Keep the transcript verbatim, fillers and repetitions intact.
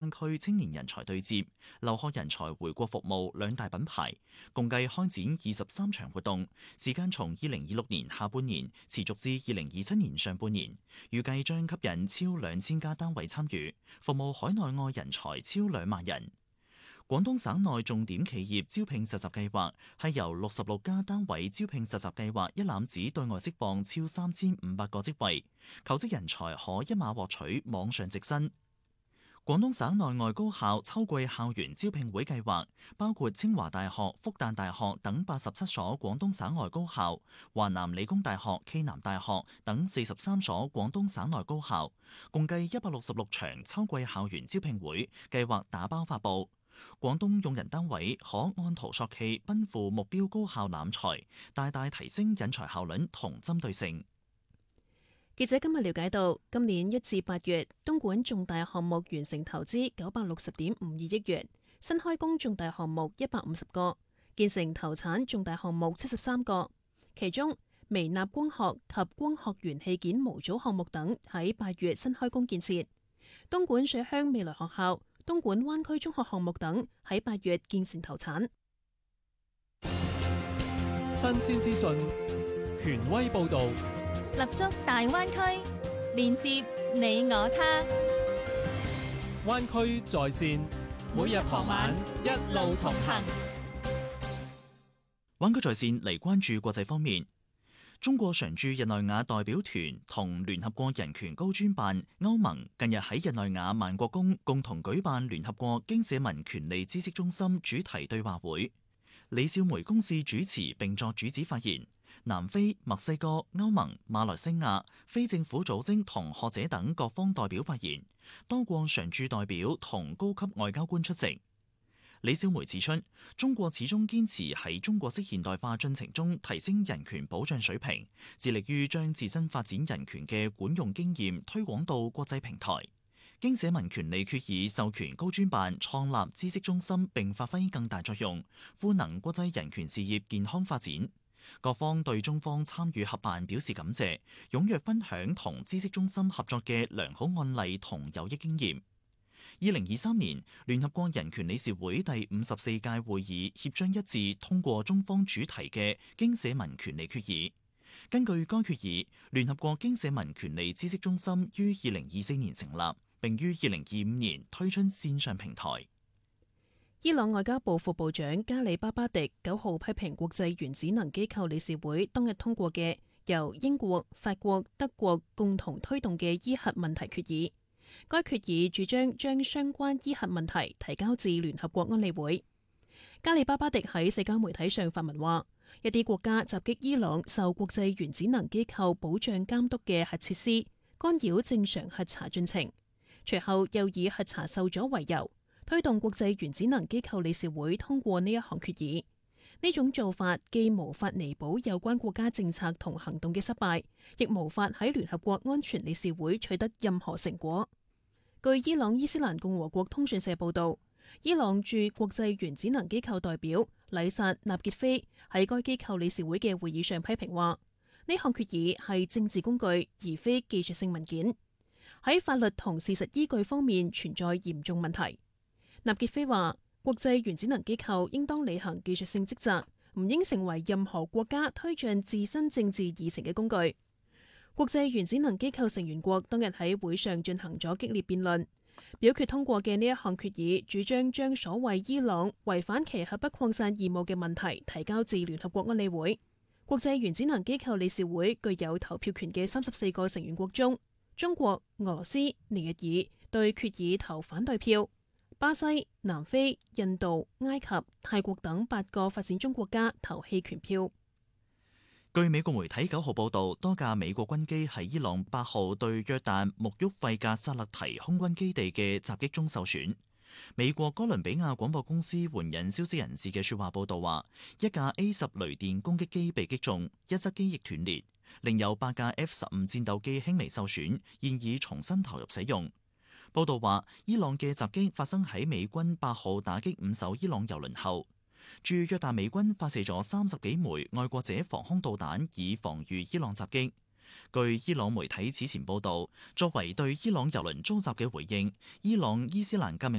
灣區青年人才對接、留學人才回國服務兩大品牌，共計開展二十三場活動，時間從二零二六年下半年持續至二零二七年上半年，預計將吸引超兩千家單位參與，服務海內外人才超兩萬人。廣東省內重點企業招聘實習計劃係由六十六家單位招聘實習計劃一攬子對外釋放超三千五百個職位，求職人才可一碼獲取網上直薪。廣東省內外高校秋季校園招聘會計劃包括清華大學、復旦大學等八十七所廣東省外高校，華南理工大學、暨南大學等四十三所廣東省內高校，共計一百六十六場秋季校園招聘會計劃打包發布。廣東用人單位可按圖索驥奔赴目標高校攬才，大大提升引才效率同針對性。 記者今日了解到，今年一至八月，東莞重大項目完成投資九百六十點五二億元，新開工重大項目一百五十個，建成投產重大項目七十三個，其中微納光學及光學元器件模組項目等喺八月新開工建設。東莞水鄉未來學校、東莞灣區中學項目等喺八月建成投產。 新鮮資訊，權威報導， 立足大灣區，連接你我他。 灣區在線，每日傍晚一路同行。 灣區在線嚟關注國際方面。中國常駐日內瓦代表團同聯合國人權高專辦、歐盟近日喺日內瓦萬國宮共同舉辦聯合國經社民權利知識中心主題對話會。李少梅公使主持並作主旨發言。南非、墨西哥、歐盟、馬來西亞、非政府組織同學者等各方代表發言，多國常駐代表同高級外交官出席。李小梅指出，中國始終堅持喺中國式現代化進程中提升人權保障水平，致力於將自身發展人權嘅管用經驗推廣到國際平台。經社民權利決議授權高專辦創立知識中心並發揮更大作用，賦能國際人權事業健康發展。各方對中方參與合辦表示感謝，踴躍分享同知識中心合作嘅良好案例同有益經驗。二零二三年聯合國人權理事會第五十四屆會議協商一致通過中方主提嘅經社民權利決議。根據該決議，聯合國經社民權利知識中心於二零二四年成立，並於二零二五年推出線上平台。 伊朗外交部副部長加里巴巴迪九號批評國際原子能機構理事會當日通過嘅由英國、法國、德國共同推動嘅伊核問題決議。該決議主張將相關伊核問題提交至聯合國安理會。加里巴巴迪喺社交媒體上發文話，一啲國家襲擊伊朗受國際原子能機構保障監督嘅核設施，干擾正常核查進程。隨後又以核查受阻為由，推動國際原子能機構理事會通過呢一項決議。呢種做法既無法彌補有關國家政策同行動嘅失敗，亦無法喺聯合國安全理事會取得任何成果。據伊朗伊斯蘭共和國通訊社報導，伊朗駐國際原子能機構代表禮薩納傑菲喺該機構理事會嘅會議上批評話，呢項決議係政治工具，而非技術性文件，喺法律同事實依據方面存在嚴重問題。納傑菲話，國際原子能機構應當履行技術性職責，唔應成為任何國家推進自身政治議程嘅工具。國際原子能機構成員國當日喺會上進行咗激烈辯論，表決通過嘅呢一項決議，主張將所謂伊朗違反其核不擴散義務嘅問題提交至聯合國安理會。國際原子能機構理事會具有投票權嘅三十四個成員國中，中國、俄羅斯、尼日爾對決議投反對票，巴西、南非、印度、埃及、泰國等八個發展中國家投棄權票。 據美國媒體九號報導，多架美國軍機喺伊朗八號對約旦穆沃費格薩勒提空軍基地嘅襲擊中受損。美國哥倫比亞廣播公司援引消息人士嘅説話報導話，一架 A 十雷電攻擊機被擊中，一側機翼斷裂，另有八架 F 十五戰鬥機輕微受損，現已重新投入使用。報導話，伊朗嘅襲擊發生喺美軍八號打擊五艘伊朗油輪後。駐約旦美軍發射咗三十幾枚愛國者防空導彈，以防禦伊朗襲擊。據伊朗媒體此前報導，作為對伊朗油輪遭襲嘅回應，伊朗伊斯蘭革命